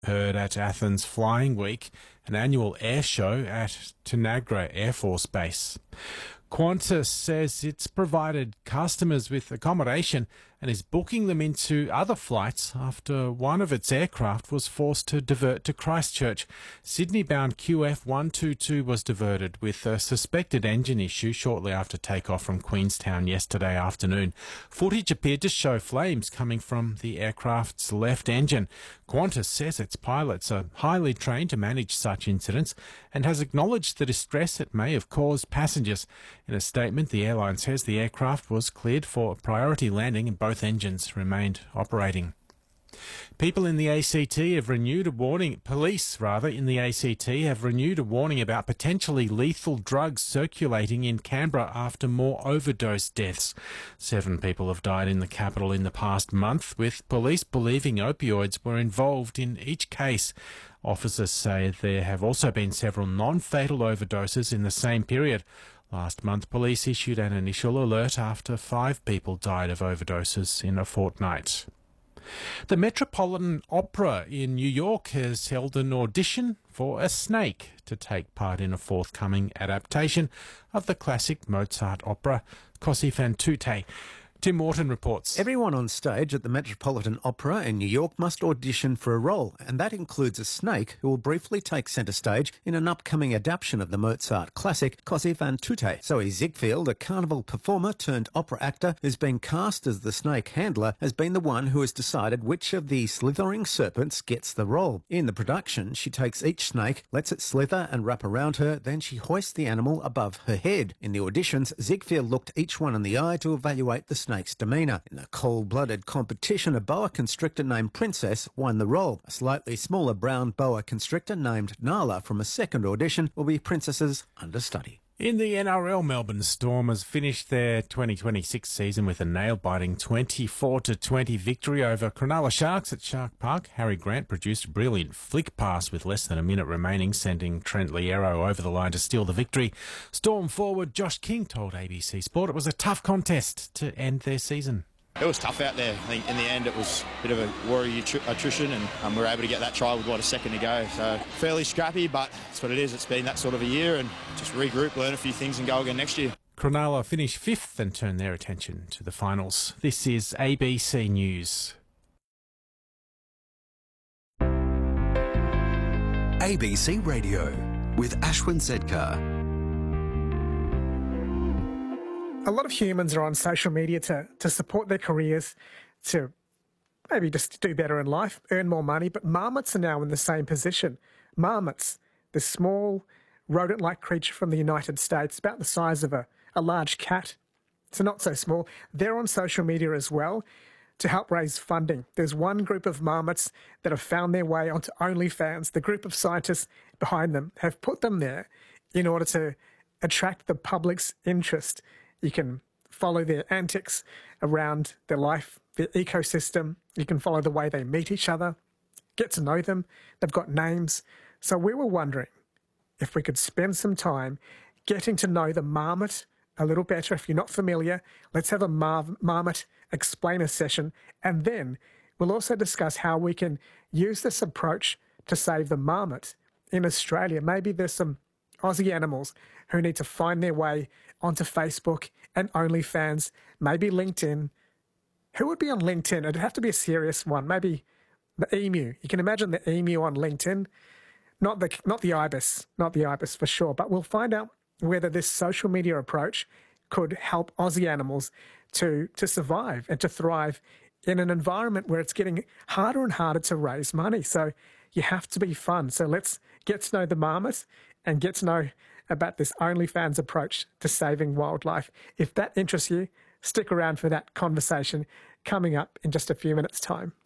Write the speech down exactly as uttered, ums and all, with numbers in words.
heard at Athens Flying Week, an annual air show at Tanagra Air Force Base. Qantas says it's provided customers with accommodation and is booking them into other flights after one of its aircraft was forced to divert to Christchurch. Sydney-bound Q F one twenty-two was diverted with a suspected engine issue shortly after takeoff from Queenstown yesterday afternoon. Footage appeared to show flames coming from the aircraft's left engine. Qantas says its pilots are highly trained to manage such incidents and has acknowledged the distress it may have caused passengers. In a statement, the airline says the aircraft was cleared for priority landing and both engines remained operating. People in the A C T have renewed a warning, police rather, in the A C T have renewed a warning about potentially lethal drugs circulating in Canberra after more overdose deaths. Seven people have died in the capital in the past month, with police believing opioids were involved in each case. Officers say there have also been several non-fatal overdoses in the same period. Last month, police issued an initial alert after five people died of overdoses in a fortnight. The Metropolitan Opera in New York has held an audition for a snake to take part in a forthcoming adaptation of the classic Mozart opera Così fan tutte. Tim Morton reports. Everyone on stage at the Metropolitan Opera in New York must audition for a role, and that includes a snake who will briefly take centre stage in an upcoming adaptation of the Mozart classic Così fan tutte. Zoe Ziegfeld, a carnival performer turned opera actor who's been cast as the snake handler, has been the one who has decided which of the slithering serpents gets the role. In the production, she takes each snake, lets it slither and wrap around her, then she hoists the animal above her head. In the auditions, Ziegfeld looked each one in the eye to evaluate the snake snake's demeanour. In a cold-blooded competition, a boa constrictor named Princess won the role. A slightly smaller brown boa constrictor named Nala from a second audition will be Princess's understudy. In the N R L, Melbourne Stormers finished their twenty twenty-six season with a nail-biting twenty-four to twenty victory over Cronulla Sharks at Shark Park. Harry Grant produced a brilliant flick pass with less than a minute remaining, sending Trent Liero over the line to steal the victory. Storm forward Josh King told A B C Sport it was a tough contest to end their season. It was tough out there. I think in the end it was a bit of a worry attrition, and um, we were able to get that try with, what, a second to go. So fairly scrappy, but that's what it is. It's been that sort of a year, and just regroup, learn a few things and go again next year. Cronulla finished fifth and turned their attention to the finals. This is A B C News. A B C Radio with Ashwin Sedkar. A lot of humans are on social media to, to support their careers, to maybe just do better in life, earn more money, but marmots are now in the same position. Marmots, this small rodent-like creature from the United States, about the size of a, a large cat, so not so small, they're on social media as well to help raise funding. There's one group of marmots that have found their way onto OnlyFans. The group of scientists behind them have put them there in order to attract the public's interest. You can follow their antics around their life, their ecosystem. You can follow the way they meet each other, get to know them. They've got names. So we were wondering if we could spend some time getting to know the marmot a little better. If you're not familiar, let's have a mar- marmot explainer session. And then we'll also discuss how we can use this approach to save the marmot in Australia. Maybe there's some Aussie animals who need to find their way onto Facebook and OnlyFans, maybe LinkedIn. Who would be on LinkedIn? It'd have to be a serious one. Maybe the emu. You can imagine the emu on LinkedIn. Not the not the ibis, not the ibis for sure. But we'll find out whether this social media approach could help Aussie animals to, to survive and to thrive in an environment where it's getting harder and harder to raise money. So you have to be fun. So let's get to know the marmot and get to know about this OnlyFans approach to saving wildlife. If that interests you, stick around for that conversation coming up in just a few minutes' time.